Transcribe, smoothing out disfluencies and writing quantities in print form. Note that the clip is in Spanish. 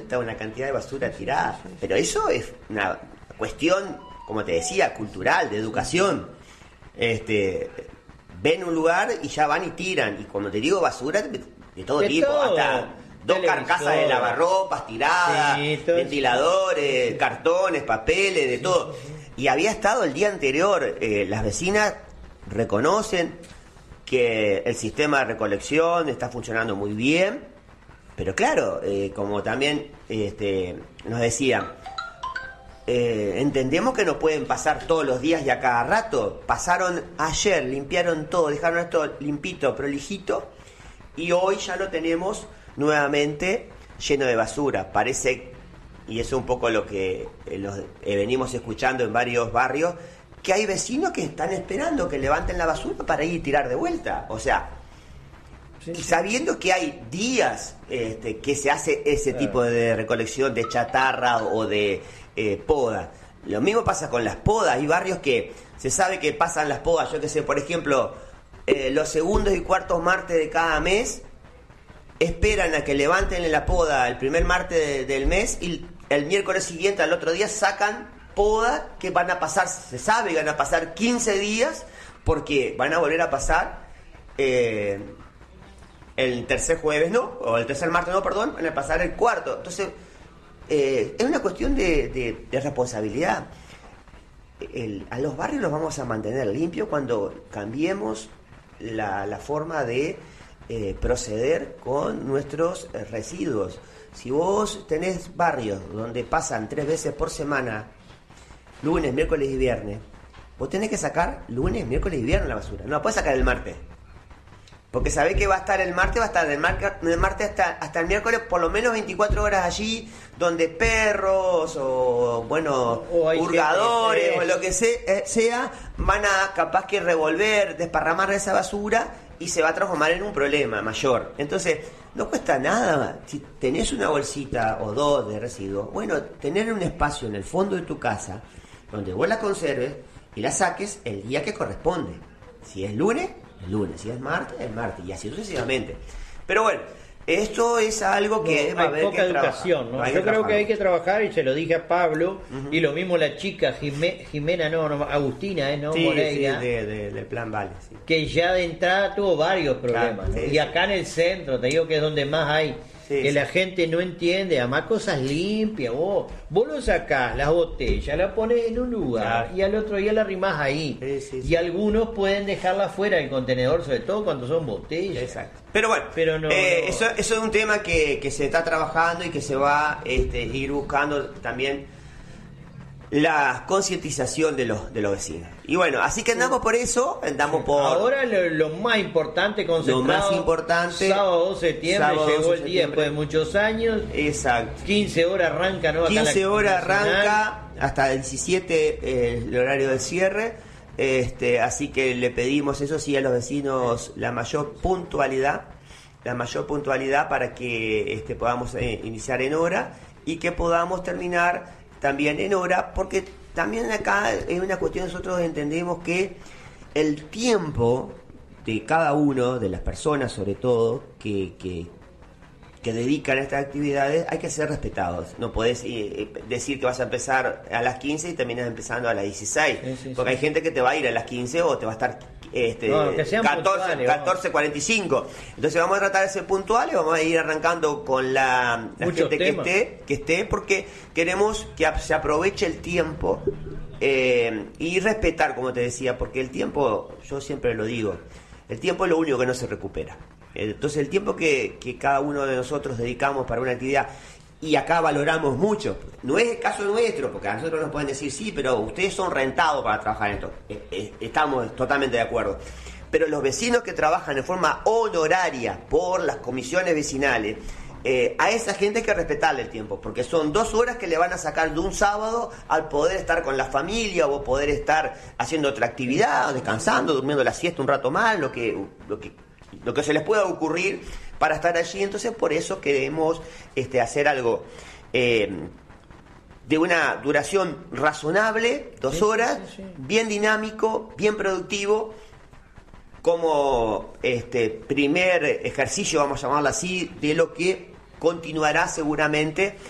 vuelta una cantidad de basura tirada. Pero eso es una cuestión, como te decía, cultural, de educación. Ven un lugar y ya van y tiran. Y como te digo, basura de todo tipo, hasta 2 carcasas de lavarropas tiradas, ventiladores, cartones, papeles, de todo. Y había estado el día anterior, las vecinas reconocen que el sistema de recolección está funcionando muy bien, pero claro, como también nos decían, entendemos que no pueden pasar todos los días y a cada rato. Pasaron ayer, limpiaron todo, dejaron esto limpito, prolijito, y hoy ya lo tenemos nuevamente lleno de basura. Parece, y eso es un poco lo que venimos escuchando en varios barrios, que hay vecinos que están esperando que levanten la basura para ir y tirar de vuelta. O sea, sabiendo que hay días que se hace ese tipo de recolección de chatarra o de poda. Lo mismo pasa con las podas. Hay barrios que se sabe que pasan las podas, yo que sé, por ejemplo, los segundos y cuartos martes de cada mes, esperan a que levanten la poda el primer martes del mes, y el miércoles siguiente, al otro día, sacan poda que van a pasar, se sabe que van a pasar 15 días, porque van a volver a pasar el tercer jueves, ¿no? O el tercer martes, no, perdón, van a pasar el cuarto. Entonces, es una cuestión de responsabilidad. A los barrios los vamos a mantener limpios cuando cambiemos la forma de proceder con nuestros residuos. Si vos tenés barrios donde pasan 3 veces por semana, lunes, miércoles y viernes, vos tenés que sacar lunes, miércoles y viernes la basura. No la podés sacar el martes, porque sabés que va a estar el martes, el martes hasta el miércoles, por lo menos 24 horas allí, donde perros o hurgadores o lo que sea, van a capaz que revolver, desparramar esa basura, y se va a transformar en un problema mayor. Entonces, no cuesta nada, si tenés una bolsita o 2 de residuos, bueno, tener un espacio en el fondo de tu casa donde vos la conserves y la saques el día que corresponde. Si es lunes, el lunes; si es martes, el martes, y así sucesivamente. Pero bueno, esto es algo que hay poca educación, ¿no? Yo creo que hay que trabajar, y se lo dije a Pablo, y lo mismo la chica Jimena, Agustina, ¿no? Sí, Moreira, sí, del Plan Vale, sí. Que ya de entrada tuvo varios problemas, claro, ¿no? Y acá en el centro, te digo que es donde más hay, la gente no entiende, además cosas limpias, vos lo sacás, las botellas, las pones en un lugar, y al otro día la arrimás ahí, y algunos pueden dejarla fuera del contenedor, sobre todo cuando son botellas. Exacto. Pero bueno, eso es un tema que se está trabajando y que se va ir buscando también la concientización de los vecinos. Y bueno, así que andamos por eso, andamos por... Ahora lo más importante, concentrado, lo más importante, sábado 12 de septiembre, llegó el día después de muchos años. Exacto. 15 horas arranca, ¿no? 15 horas arranca, hasta 17 el horario de cierre. Así que le pedimos, eso sí, a los vecinos la mayor puntualidad para que podamos iniciar en hora y que podamos terminar también en hora, porque también acá es una cuestión, nosotros entendemos que el tiempo de cada uno, de las personas sobre todo, que dedican a estas actividades, hay que ser respetados. No podés decir que vas a empezar a las 15 y terminas empezando a las 16, porque hay gente que te va a ir a las 15 o te va a estar 14:45. Entonces vamos a tratar de ser puntuales, vamos a ir arrancando con la gente que esté, porque queremos que se aproveche el tiempo y respetar, como te decía, porque el tiempo, yo siempre lo digo, el tiempo es lo único que no se recupera. Entonces el tiempo que cada uno de nosotros dedicamos para una actividad, y acá valoramos mucho, no es el caso nuestro, porque a nosotros nos pueden decir, sí, pero ustedes son rentados para trabajar en esto, estamos totalmente de acuerdo, pero los vecinos que trabajan de forma honoraria por las comisiones vecinales, a esa gente hay que respetarle el tiempo, porque son 2 horas que le van a sacar de un sábado al poder estar con la familia o poder estar haciendo otra actividad, descansando, durmiendo la siesta un rato más, lo que se les pueda ocurrir para estar allí. Entonces por eso queremos hacer algo de una duración razonable, 2 horas, bien dinámico, bien productivo, como primer ejercicio, vamos a llamarlo así, de lo que continuará seguramente